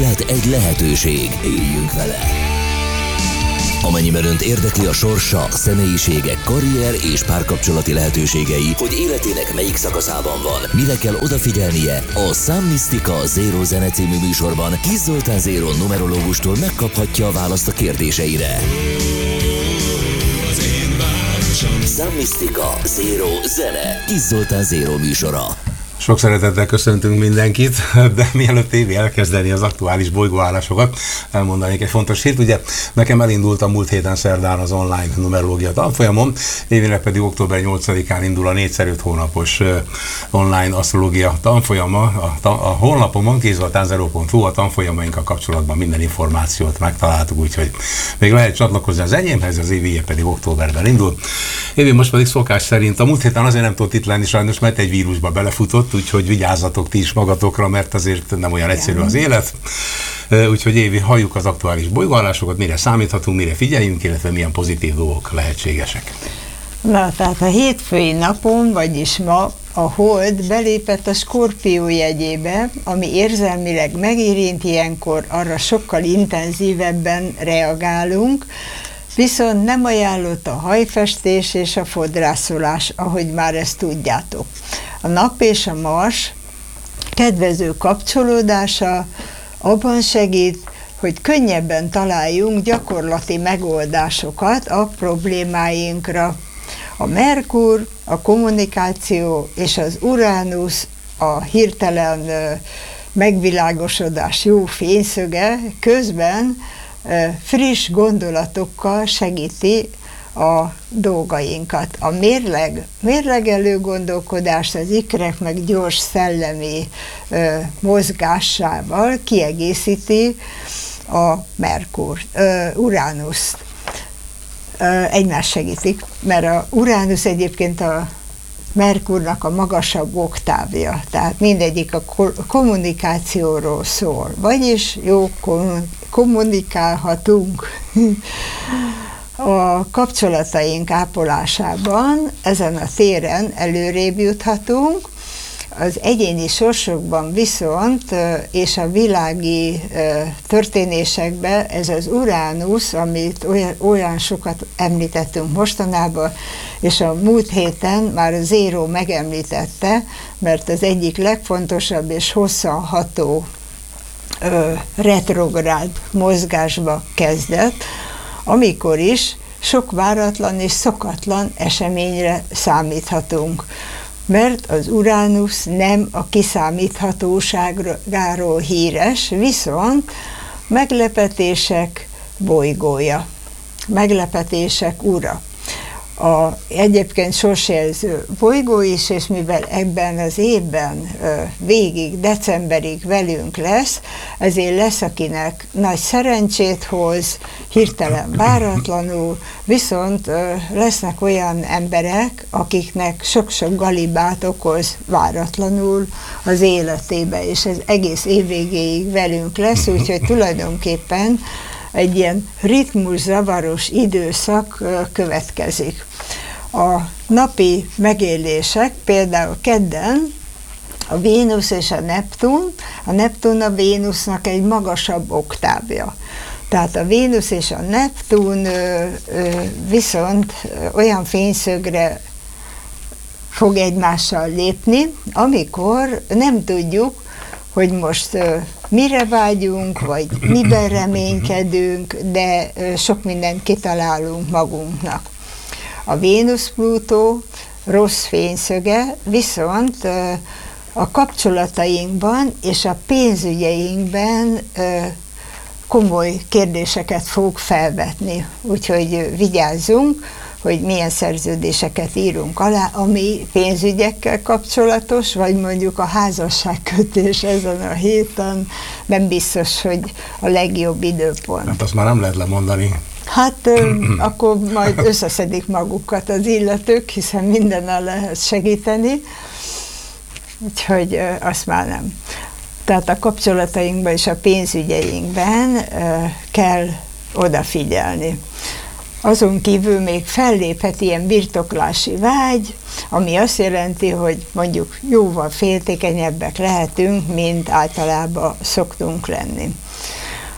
élet egy lehetőség. Éljünk vele! Amennyiben Önt érdekli a sorsa, személyiségek, karrier és párkapcsolati lehetőségei, hogy életének melyik szakaszában van, mire kell odafigyelnie, a Számmisztika Zero Zene című műsorban Kiss Zoltán Zero numerológustól megkaphatja a választ a kérdéseire. Számmisztika Zero Zene, Kiss Zoltán Zero műsora. Sok szeretettel köszöntünk mindenkit, de mielőtt Évi elkezdeni az aktuális bolygóállásokat, elmondanék egy fontos hírt. Ugye nekem elindult a múlt héten szerdán az online numerológia tanfolyamon, Évinek pedig október 8-án indul a 4x5 hónapos online asztrológia tanfolyama. A honlapomon kiszoltánzero.hu a tanfolyamainkkal kapcsolatban minden információt megtaláltuk, úgyhogy még lehet csatlakozni az enyémhez, az Évi pedig októberben indul. Évi most pedig szokás szerint, a múlt héten azért nem tudott itt lenni sajnos, mert egy vírusba belefutott, úgyhogy vigyázzatok ti is magatokra, mert azért nem olyan egyszerű az élet. Úgyhogy Évi, halljuk az aktuális bolygóállásokat, mire számíthatunk, mire figyeljünk, illetve milyen pozitív dolgok lehetségesek. Na, tehát a hétfői napon, vagyis ma a hold belépett a Skorpió jegyébe, ami érzelmileg megérint ilyenkor, arra sokkal intenzívebben reagálunk, viszont nem ajánlott a hajfestés és a fodrászolás, ahogy már ezt tudjátok. A nap és a Mars kedvező kapcsolódása abban segít, hogy könnyebben találjunk gyakorlati megoldásokat a problémáinkra. A Merkur, a kommunikáció és az Uránusz, a hirtelen megvilágosodás jó fényszöge közben friss gondolatokkal segíti a dolgainkat. A mérlegelő gondolkodást az ikrek meg gyors szellemi mozgásával kiegészíti a Uránuszt. Egymást segítik, mert a Uránusz egyébként a Merkurnak a magasabb oktávja, tehát mindegyik a kommunikációról szól, vagyis jó kommunikálhatunk. A kapcsolataink ápolásában ezen a téren előrébb juthatunk, az egyéni sorsokban viszont, és a világi történésekben ez az Uránusz, amit olyan sokat említettünk mostanában, és a múlt héten már a Zero megemlítette, mert az egyik legfontosabb és hosszan ható retrográd mozgásba kezdett, amikor is sok váratlan és szokatlan eseményre számíthatunk. Mert az Uránusz nem a kiszámíthatóságáról híres, viszont meglepetések bolygója, meglepetések ura. Egyébként sorsjelző bolygó is, és mivel ebben az évben végig, decemberig velünk lesz, ezért lesz, akinek nagy szerencsét hoz, hirtelen váratlanul, viszont lesznek olyan emberek, akiknek sok-sok galibát okoz váratlanul az életébe, és ez egész év végéig velünk lesz, úgyhogy tulajdonképpen egy ilyen ritmuszavaros időszak következik. A napi megélések, például kedden a Vénusz és a Neptun a Vénusznak egy magasabb oktávja. Tehát a Vénusz és a Neptun viszont olyan fényszögre fog egymással lépni, amikor nem tudjuk, hogy most mire vágyunk, vagy miben reménykedünk, de sok mindent kitalálunk magunknak. A Vénusz-Plutó rossz fényszöge, viszont a kapcsolatainkban és a pénzügyeinkben komoly kérdéseket fog felvetni. Úgyhogy vigyázzunk, hogy milyen szerződéseket írunk alá, ami pénzügyekkel kapcsolatos, vagy mondjuk a házasságkötés ezen a héten nem biztos, hogy a legjobb időpont. Hát azt már nem lehet lemondani. Hát akkor majd összeszedik magukat az illetők, hiszen mindennel lehet segíteni, úgyhogy azt már nem. Tehát a kapcsolatainkban és a pénzügyeinkben kell odafigyelni. Azon kívül még felléphet ilyen birtoklási vágy, ami azt jelenti, hogy mondjuk jóval féltékenyebbek lehetünk, mint általában szoktunk lenni.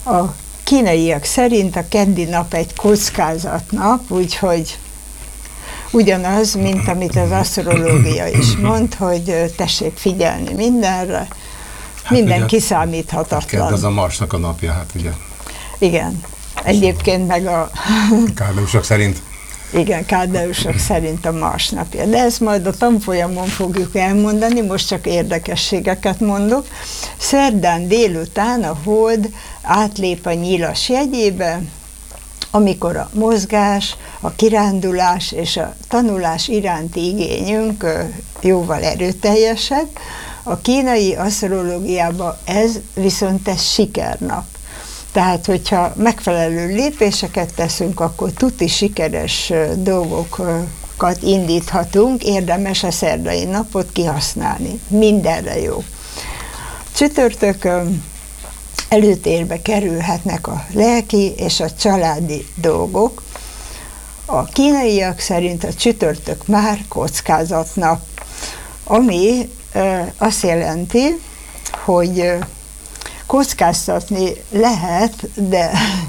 A kínaiak szerint a keddi nap egy kockázatnap, úgyhogy ugyanaz, mint amit az asztrológia is mond, hogy tessék figyelni mindenre, minden ugye, kiszámíthatatlan. Kedd az a Marsnak a napja, hát ugye. Igen. Egyébként meg a... Kárdeusok szerint. Igen, kárdeusok szerint a Mars napja. De ezt majd a tanfolyamon fogjuk elmondani, most csak érdekességeket mondok. Szerdán délután a hold átlép a Nyilas jegyébe, amikor a mozgás, a kirándulás és a tanulás iránti igényünk jóval erőteljesebb. A kínai asztrológiában ez viszont ez sikernap. Tehát, hogyha megfelelő lépéseket teszünk, akkor tuti sikeres dolgokat indíthatunk, érdemes a szerdai napot kihasználni. Mindenre jó. Csütörtökön előtérbe kerülhetnek a lelki és a családi dolgok. A kínaiak szerint a csütörtök már kockázatnap, ami azt jelenti, hogy kockáztatni lehet, de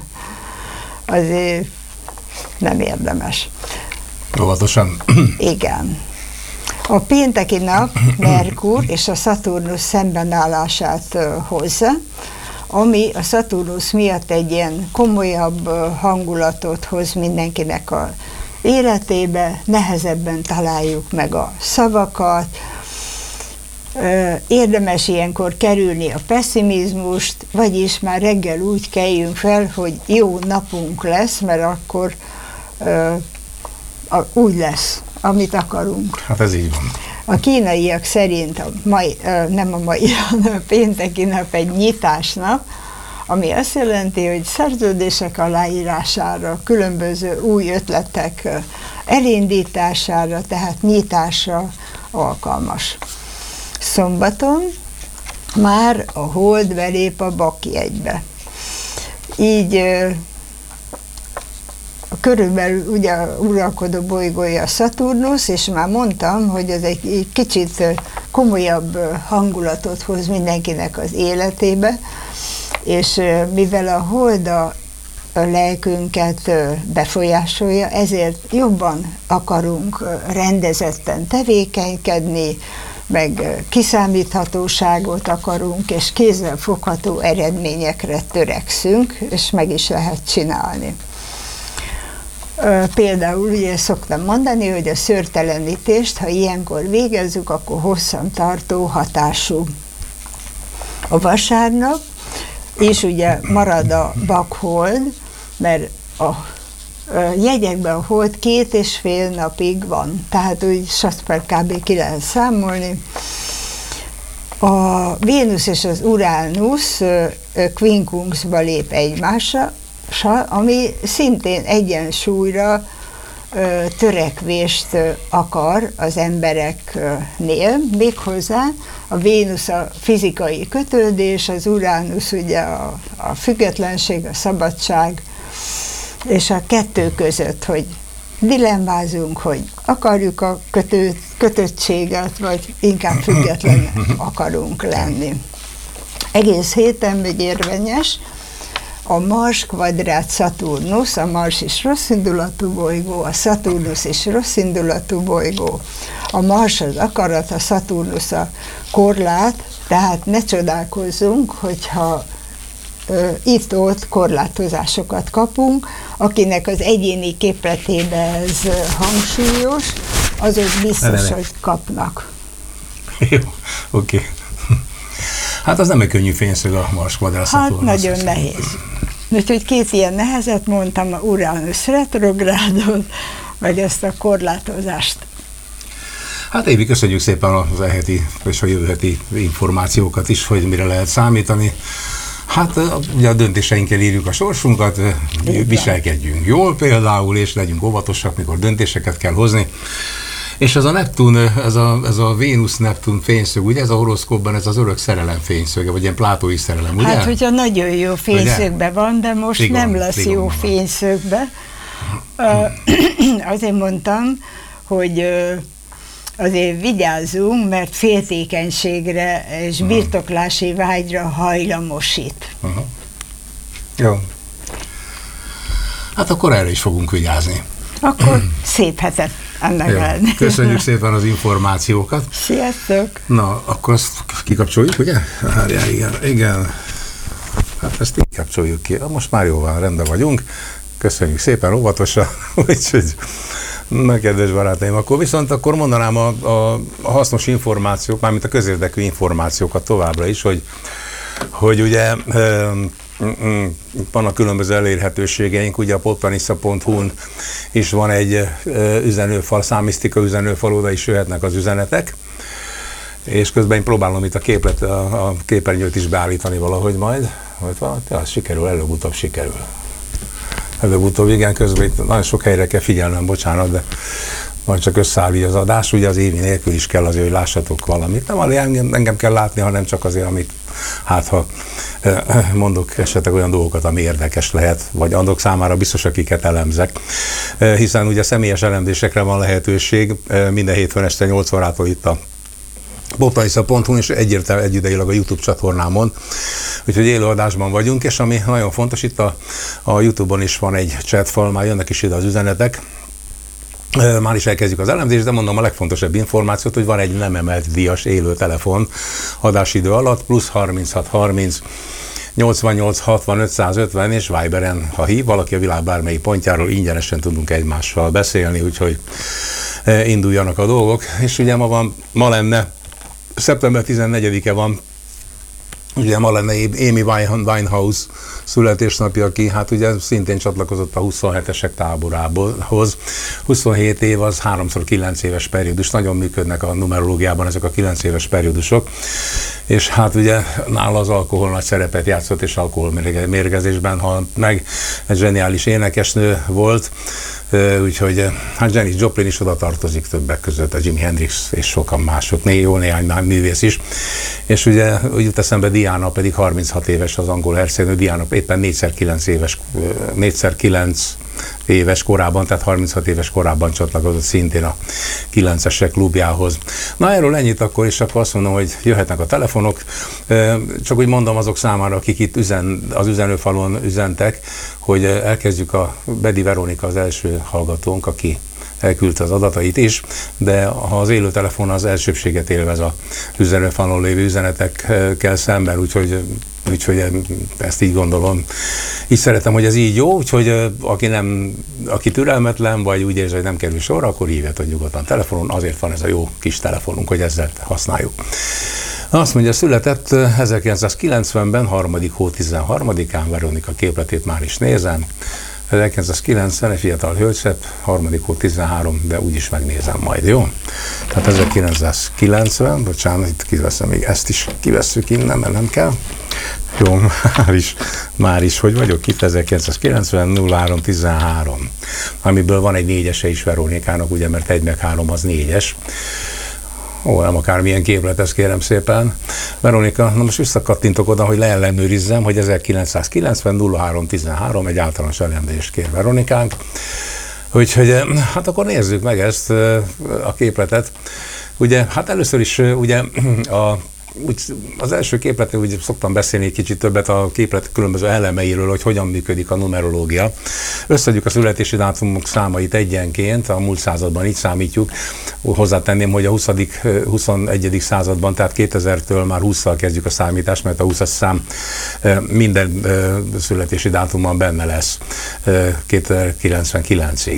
azért nem érdemes. Óvatosan. Igen. A pénteki nap Merkur és a Szaturnusz szembenállását hozza, ami a Szaturnusz miatt egy ilyen komolyabb hangulatot hoz mindenkinek az életébe, nehezebben találjuk meg a szavakat, érdemes ilyenkor kerülni a pessimizmust, vagyis már reggel úgy keljünk fel, hogy jó napunk lesz, mert akkor úgy lesz, amit akarunk. Hát ez így van. A kínaiak szerint nem a mai, hanem a pénteki nap egy nyitásnap, ami azt jelenti, hogy szerződések aláírására, különböző új ötletek elindítására, tehát nyitásra alkalmas. Szombaton már a hold belép a bakjegybe. Így körülbelül ugye uralkodó bolygója a Szaturnusz, és már mondtam, hogy ez egy kicsit komolyabb hangulatot hoz mindenkinek az életébe, és mivel a hold a lelkünket befolyásolja, ezért jobban akarunk rendezetten tevékenykedni, meg kiszámíthatóságot akarunk, és kézzelfogható eredményekre törekszünk, és meg is lehet csinálni. Például ugye szoktam mondani, hogy a szőrtelenítést, ha ilyenkor végezzük, akkor hosszantartó hatású. A vasárnap, és ugye marad a bakhold, mert a jegyekben a hold 2,5 napig van, tehát úgy per kb. Ki lehet számolni. A Vénusz és az Uránusz kvinkunxba lép egymásra, ami szintén egyensúlyra törekvést akar az embereknél, méghozzá a Vénusz a fizikai kötődés, az Uránusz ugye a függetlenség, a szabadság, és a kettő között, hogy dilemmázunk, hogy akarjuk a kötöttséget, vagy inkább független akarunk lenni. Egész héten még érvényes a Mars kvadrát Szaturnusz, a Mars is rosszindulatú bolygó, a Szaturnusz is rosszindulatú bolygó, a Mars az akarat, a Szaturnusz a korlát, tehát ne csodálkozzunk, hogyha itt-ott korlátozásokat kapunk, akinek az egyéni képletében ez hangsúlyos, azok biztos, hogy kapnak. Jó, oké. Hát az nem egy könnyű fényszög a Mars kvadrát. Hát nagyon nehéz. Úgyhogy két ilyen nehezet mondtam, a Uránusz retrográdot, meg ezt a korlátozást. Hát Évi, köszönjük szépen az elheti és a jövő heti információkat is, hogy mire lehet számítani. Hát ugye a döntéseinkkel írjuk a sorsunkat, viselkedjünk jól például, és legyünk óvatosak, mikor döntéseket kell hozni. És ez a Neptun, ez a Vénusz-Neptun fényszög, ugye ez a horoszkópban ez az örök szerelem fényszöge, vagy ilyen plátói szerelem, ugye? Hát, hogyha nagyon jó fényszögben van, de most Trigon, nem lesz jó fényszögbe. Azért mondtam, hogy azért vigyázzunk, mert féltékenységre és birtoklási vágyra hajlamosít. Jó. Hát akkor erre is fogunk vigyázni. Akkor szép hetet ennek lenni. Köszönjük szépen az információkat. Sziasztok! Na, akkor ezt kikapcsoljuk, ugye? Várjál, igen. Hát ezt így kapcsoljuk ki. Most már jó van, rendben vagyunk. Köszönjük szépen, óvatosan. Úgyhogy, na, kedves barátaim, akkor mondanám a hasznos információk, mármint a közérdekű információkat továbbra is, hogy ugye vannak különböző elérhetőségeink, ugye a poptanisza.hu-n is van egy üzenőfal, számisztika üzenőfal, oda is jöhetnek az üzenetek, és közben én próbálom itt a képernyőt is beállítani valahogy majd, az sikerül, előbb-utóbb sikerül. Előbb-utóbb, igen, közben itt nagyon sok helyre kell figyelnem, bocsánat, de majd csak összeáll így az adás, ugye az évi nélkül is kell azért, hogy lássatok valamit. Nem engem kell látni, hanem csak azért, amit ha mondok esetleg olyan dolgokat, ami érdekes lehet, vagy andok számára biztos, akiket elemzek. Hiszen ugye személyes elemzésekre van lehetőség minden hétfőn este 8 órától itt a poptanisza.hu-n és egyidejűleg a YouTube csatornámon. Úgyhogy élőadásban vagyunk, és ami nagyon fontos, itt a YouTube-on is van egy chatfal, már jönnek is ide az üzenetek. Már is elkezdjük az elemzést, de mondom a legfontosabb információt, hogy van egy nem emelt díjas élő telefon adásidő alatt, plusz 36 30 88 60 550, és Viberen, ha hív valaki a világ bármelyik pontjáról, ingyenesen tudunk egymással beszélni, úgyhogy induljanak a dolgok. És ugye ma lenne, szeptember 14-e van, ugye ma lenne Amy Winehouse születésnapja, aki hát ugye szintén csatlakozott a 27-esek táborához. 27 év az 3x9 éves periódus, nagyon működnek a numerológiában ezek a 9 éves periódusok, és hát ugye nála az alkohol nagy szerepet játszott, és alkoholmérgezésben halt meg. Egy zseniális énekesnő volt, úgyhogy hát Janis Joplin is oda tartozik többek között, a Jimi Hendrix és sokan mások, néhány művész is. És ugye úgy jut eszembe, Diana pedig 36 éves, az angol hercegnő. Diana éppen 4x9 éves korában, tehát 36 éves korában csatlakozott szintén a 9-esek klubjához. Na, erről ennyit akkor, és akkor azt mondom, hogy jöhetnek a telefonok. Csak úgy mondom azok számára, akik itt az üzenőfalon üzentek, hogy elkezdjük a Bedi Veronika az első hallgatónk, aki elküldte az adatait is, de ha az élő telefon az elsőbséget élvez az üzenőfalon lévő üzenetekkel szemben, úgyhogy ezt így gondolom. Így szeretem, hogy ez így jó, úgyhogy aki türelmetlen, vagy úgy érzi, hogy nem kerül sorra, akkor hívjatok nyugodtan telefonon, azért van ez a jó kis telefonunk, hogy ezzel használjuk. Azt mondja, született 1990-ben, 3. hó 13-án, Veronika képletét már is nézem. 1990, egy fiatal hölgyszebb, 3. hó 13, de úgyis megnézem majd, jó? Tehát 1990, bocsánat, itt kiveszem, még ezt is kivesszük innen, mert nem kell. Jó, már is, hogy vagyok itt, 1990 03 13, amiből van egy 4-ese is Veronikának, ugye, mert 1 meg 3 az 4-es. Ó, nem akármilyen képlet, ezt kérem szépen. Veronika, na most visszakattintok oda, hogy leellenőrizzem, hogy 1990 03 13 egy általános elemzést kér Veronikánk. Úgyhogy hát akkor nézzük meg ezt a képletet. Ugye, hát először is ugye az első képletre úgy szoktam beszélni egy kicsit többet a képlet különböző elemeiről, hogy hogyan működik a numerológia. Összedjük a születési dátumok számait egyenként, a múlt században így számítjuk. Hozzátenném, hogy a 21. században, tehát 2000-től már 20-szal kezdjük a számítást, mert a 20-as szám minden születési dátumban benne lesz 2099-ig.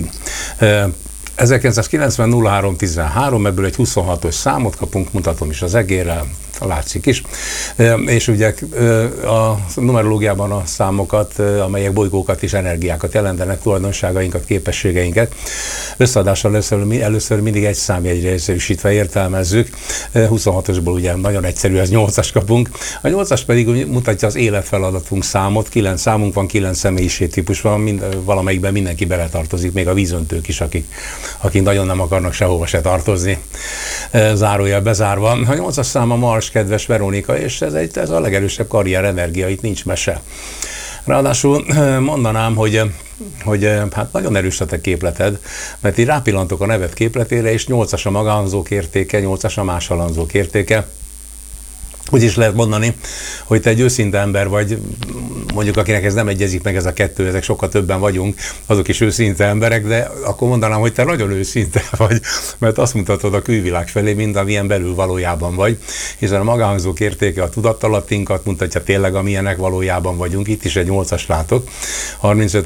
1990 03 13, ebből egy 26-os számot kapunk, mutatom is az egérrel, látszik is. És ugye a numerológiában a számokat, amelyek bolygókat és energiákat jelentenek, tulajdonságainkat, képességeinket, összeadással először mindig egy számjegyre egyszerűsítve értelmezzük. 26-osból ugye nagyon egyszerű, ez 8-as kapunk. A 8-as pedig mutatja az életfeladatunk számot, 9 számunk van, 9 személyiségtípus van, valamelyikben mindenki beletartozik, még a vízöntők is, akik nagyon nem akarnak sehova se tartozni, zárójel bezárva. A 8-as szám a Mars, kedves Veronika, és ez a legerősebb karrierenergia, itt nincs mese. Ráadásul mondanám, hogy hát nagyon erős a te képleted, mert így rápillantok a neved képletére, és 8-as a magáhanzók értéke, 8-as a másalanzók értéke. úgy is lehet mondani, hogy te egy őszinte ember vagy, mondjuk akinek ez nem egyezik meg ez a kettő, ezek sokkal többen vagyunk, azok is őszinte emberek, de akkor mondanám, hogy te nagyon őszinte vagy, mert azt mutatod a külvilág felé, mint amilyen belül valójában vagy, hiszen a magánhangzók értéke a tudattalattinkat mutatja tényleg, amilyenek valójában vagyunk. Itt is egy 8-as látok, 35